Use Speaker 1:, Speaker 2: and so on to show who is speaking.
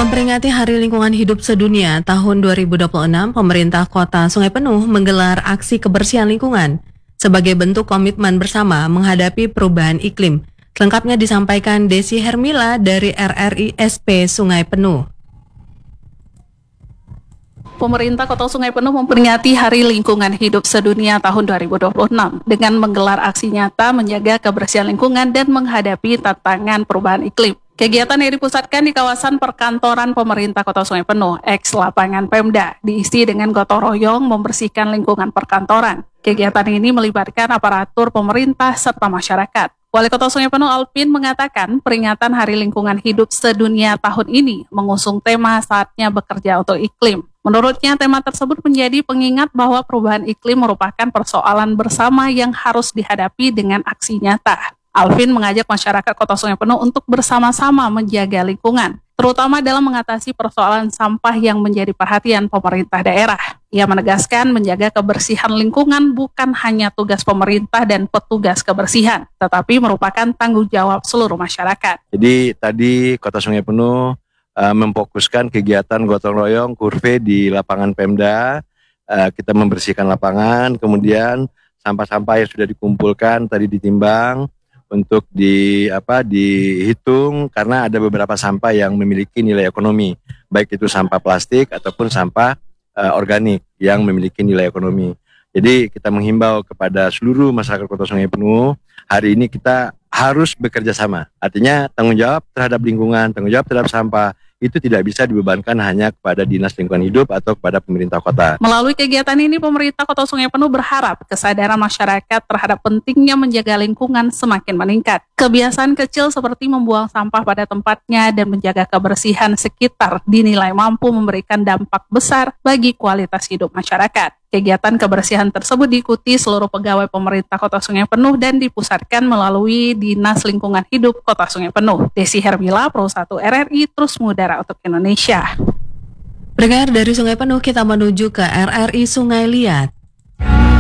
Speaker 1: Memperingati Hari Lingkungan Hidup Sedunia tahun 2026, pemerintah Kota Sungai Penuh menggelar aksi kebersihan lingkungan sebagai bentuk komitmen bersama menghadapi perubahan iklim. Selengkapnya disampaikan Desi Hermila dari RRI SP Sungai Penuh.
Speaker 2: Pemerintah Kota Sungai Penuh memperingati Hari Lingkungan Hidup Sedunia tahun 2026 dengan menggelar aksi nyata menjaga kebersihan lingkungan dan menghadapi tantangan perubahan iklim. Kegiatan yang dipusatkan di kawasan perkantoran pemerintah Kota Sungai Penuh, ex lapangan Pemda, diisi dengan gotong royong membersihkan lingkungan perkantoran. Kegiatan ini melibatkan aparatur pemerintah serta masyarakat. Wali Kota Sungai Penuh Alvin mengatakan peringatan Hari Lingkungan Hidup Sedunia tahun ini mengusung tema saatnya bekerja untuk iklim. Menurutnya tema tersebut menjadi pengingat bahwa perubahan iklim merupakan persoalan bersama yang harus dihadapi dengan aksi nyata. Alvin mengajak masyarakat Kota Sungai Penuh untuk bersama-sama menjaga lingkungan, terutama dalam mengatasi persoalan sampah yang menjadi perhatian pemerintah daerah. Ia menegaskan menjaga kebersihan lingkungan bukan hanya tugas pemerintah dan petugas kebersihan, tetapi merupakan tanggung jawab seluruh masyarakat.
Speaker 3: Jadi tadi Kota Sungai Penuh memfokuskan kegiatan gotong royong kurve di lapangan Pemda. Kita membersihkan lapangan, kemudian sampah-sampah yang sudah dikumpulkan tadi ditimbang untuk dihitung karena ada beberapa sampah yang memiliki nilai ekonomi, baik itu sampah plastik ataupun sampah organik yang memiliki nilai ekonomi. Jadi kita menghimbau kepada seluruh masyarakat Kota Sungai Penuh, hari ini kita harus bekerja sama. Artinya tanggung jawab terhadap lingkungan, tanggung jawab terhadap sampah, itu tidak bisa dibebankan hanya kepada Dinas Lingkungan Hidup atau kepada pemerintah kota.
Speaker 2: Melalui kegiatan ini, pemerintah Kota Sungai Penuh berharap kesadaran masyarakat terhadap pentingnya menjaga lingkungan semakin meningkat. Kebiasaan kecil seperti membuang sampah pada tempatnya dan menjaga kebersihan sekitar dinilai mampu memberikan dampak besar bagi kualitas hidup masyarakat. Kegiatan kebersihan tersebut diikuti seluruh pegawai pemerintah Kota Sungai Penuh dan dipusatkan melalui Dinas Lingkungan Hidup Kota Sungai Penuh. Desi Hermila, Pro 1 RRI, terus mengudara untuk Indonesia.
Speaker 1: Pendengar, dari Sungai Penuh kita menuju ke RRI Sungai Liat.